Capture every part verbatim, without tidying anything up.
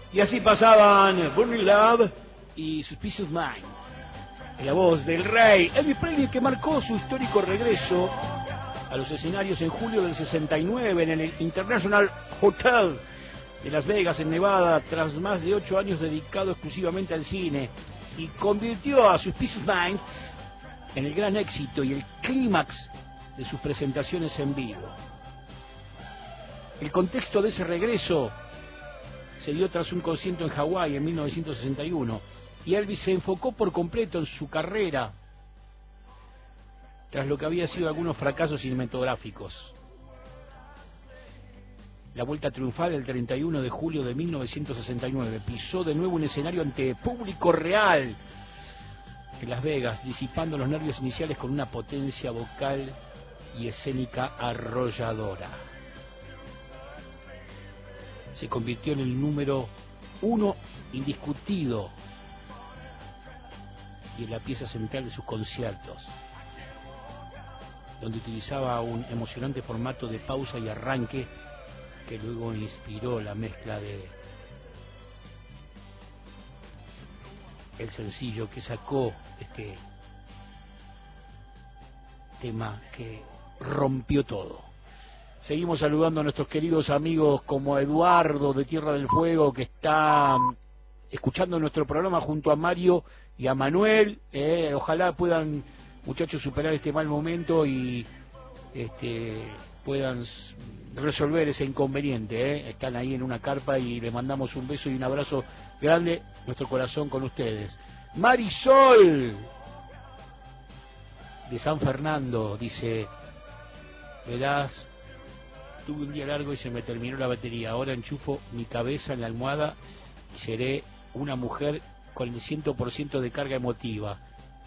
Y así pasaban Burning Love y Suspicious Mind. La voz del rey Elvis Presley, que marcó su histórico regreso a los escenarios en julio del sesenta y nueve en el International Hotel de Las Vegas, en Nevada, tras más de ocho años dedicado exclusivamente al cine, y convirtió a Suspicious Mind en el gran éxito y el clímax de sus presentaciones en vivo. El contexto de ese regreso se dio tras un concierto en Hawái en mil novecientos sesenta y uno, y Elvis se enfocó por completo en su carrera tras lo que había sido algunos fracasos cinematográficos. La vuelta triunfal el treinta y uno de julio de mil novecientos sesenta y nueve pisó de nuevo un escenario ante público real en Las Vegas, disipando los nervios iniciales con una potencia vocal y escénica arrolladora. Se convirtió en el número uno indiscutido y en la pieza central de sus conciertos, donde utilizaba un emocionante formato de pausa y arranque que luego inspiró la mezcla de el sencillo que sacó, este tema que rompió todo. Seguimos saludando a nuestros queridos amigos como a Eduardo de Tierra del Fuego, que está escuchando nuestro programa junto a Mario y a Manuel. Eh, ojalá puedan, muchachos, superar este mal momento y este, puedan resolver ese inconveniente. Eh. Están ahí en una carpa y le mandamos un beso y un abrazo grande, nuestro corazón con ustedes. Marisol de San Fernando dice: verás, tuve un día largo y se me terminó la batería. Ahora enchufo mi cabeza en la almohada y seré una mujer con el cien por ciento de carga emotiva.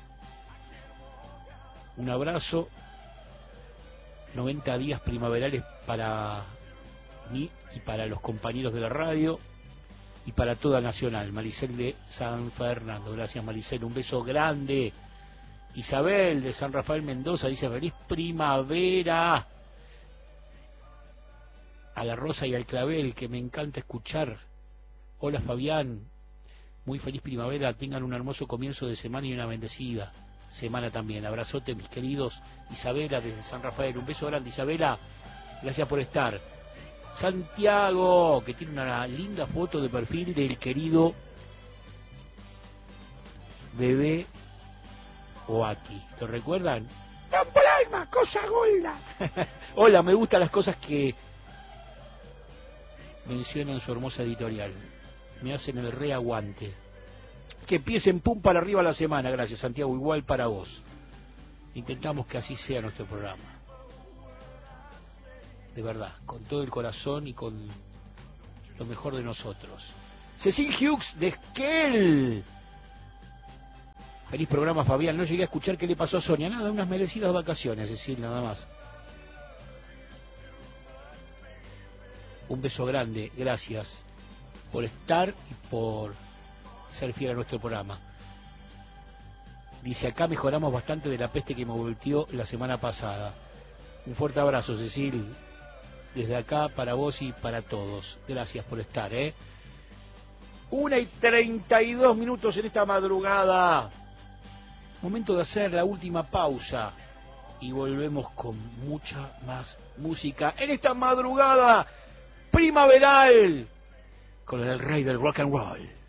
Un abrazo, noventa días primaverales para mí y para los compañeros de la radio y para toda Nacional. Maricel de San Fernando. Gracias, Maricel, un beso grande. Isabel de San Rafael Mendoza dice: feliz primavera a la rosa y al clavel, que me encanta escuchar. Hola, Fabián, muy feliz primavera, tengan un hermoso comienzo de semana y una bendecida semana también. Abrazote, mis queridos. Isabela desde San Rafael, un beso grande, Isabela, gracias por estar. Santiago, que tiene una linda foto de perfil del querido bebé Oaki, ¿lo recuerdan? ¡No por alma, cosa gorda! Hola, me gustan las cosas que mencionan su hermosa editorial, me hacen el reaguante. Que empiecen pum para arriba la semana. Gracias, Santiago, igual para vos. Intentamos que así sea nuestro programa, de verdad, con todo el corazón y con lo mejor de nosotros. Cecil Hughes de Esquel, feliz programa, Fabián. No llegué a escuchar qué le pasó a Sonia. Nada, unas merecidas vacaciones, Cecil, nada más. Un beso grande, gracias por estar y por ser fiel a nuestro programa. Dice: acá mejoramos bastante de la peste que me volteó la semana pasada. Un fuerte abrazo, Cecil, desde acá para vos y para todos. Gracias por estar, ¿eh? Una y treinta y dos minutos en esta madrugada. Momento de hacer la última pausa y volvemos con mucha más música en esta madrugada primaveral con el rey del rock and roll.